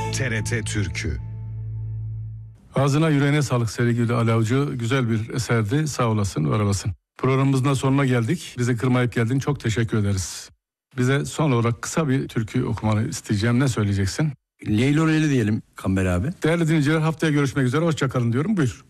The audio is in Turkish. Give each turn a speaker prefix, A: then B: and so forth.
A: TRT Türkü.
B: Ağzına yüreğine sağlık sevgili Ali Avcı. Güzel bir eserdi. Sağ olasın, var olasın. Programımızın da sonuna geldik. Bizi kırmayıp geldin. Çok teşekkür ederiz. Bize son olarak kısa bir türkü okumanı isteyeceğim. Ne söyleyeceksin?
C: Leylo Leyli diyelim Kamber abi.
B: Değerli dinleyiciler, haftaya görüşmek üzere. Hoşça kalın diyorum. Buyur.